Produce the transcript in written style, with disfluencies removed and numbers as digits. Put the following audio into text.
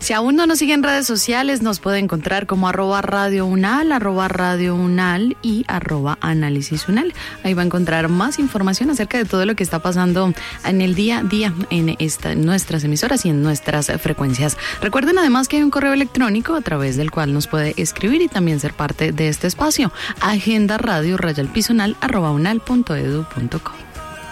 Si aún no nos sigue en redes sociales, nos puede encontrar como @radiounal, @radiounal y @análisis_unal. Ahí va a encontrar más información acerca de todo lo que está pasando en el día a día en nuestras emisoras y en nuestras frecuencias. Recuerden además que hay un correo electrónico a través del cual nos puede escribir y también ser parte de este espacio, agendarradio_unal@unal.edu.co.